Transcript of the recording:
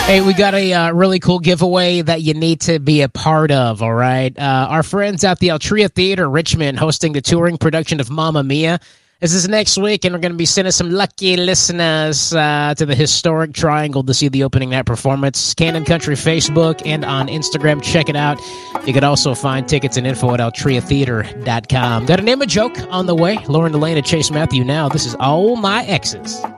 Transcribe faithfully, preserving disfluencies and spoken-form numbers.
Hey, we got a uh, really cool giveaway that you need to be a part of, all right? Uh, our friends at the Altria Theater Richmond hosting the touring production of Mamma Mia. This is next week, and we're going to be sending some lucky listeners uh, to the historic Triangle to see the opening night performance. Canon Country Facebook and on Instagram. Check it out. You can also find tickets and info at altria theater dot com. Got an image joke on the way. Lauren Delane and Chase Matthew now. This is All My Exes.